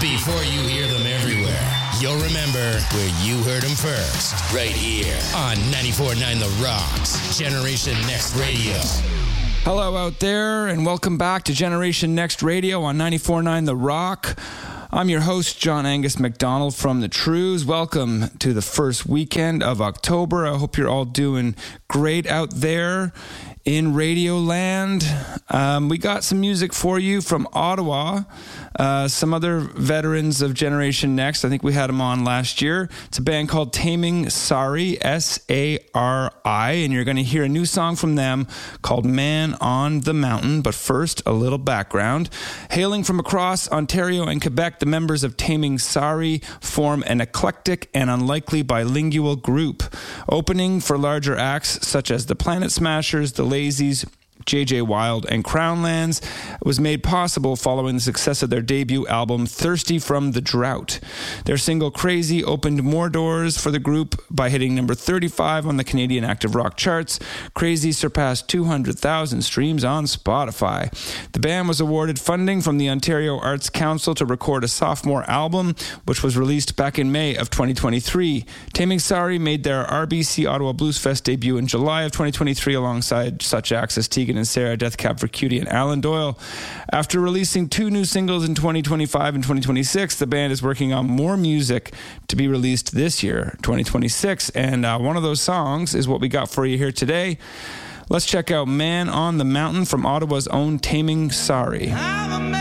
Before you hear them everywhere, you'll remember where you heard them first. Right here on 94.9 The Rocks, Generation Next Radio. Hello out there, and welcome back to Generation Next Radio on 94.9 The Rock. I'm your host, John Angus McDonald from The Trues. Welcome to the first weekend of October. I hope you're all doing great out there in Radio Land. We got some music for you from Ottawa. Some other veterans of Generation Next. I think we had them on last year. It's a band called Taming Sari, S-A-R-I, and you're going to hear a new song from them called Man on the Mountain. But first, a little background. Hailing from across Ontario and Quebec, the members of Taming Sari form an eclectic and unlikely bilingual group, opening for larger acts such as the Planet Smashers, the Lazies, J.J. Wild, and Crownlands. Was made possible following the success of their debut album, Thirsty from the Drought. Their single, Crazy, opened more doors for the group by hitting number 35 on the Canadian Active Rock charts. Crazy surpassed 200,000 streams on Spotify. The band was awarded funding from the Ontario Arts Council to record a sophomore album, which was released back in May of 2023. Taming Sari made their RBC Ottawa Blues Fest debut in July of 2023 alongside such acts as Tegan and Sarah, Death Cab for Cutie, and Alan Doyle. After releasing 2 new singles in 2025 and 2026, the band is working on more music to be released this year, 2026, and one of those songs is what we got for you here today. Let's check out Man on the Mountain from Ottawa's own Taming Sari.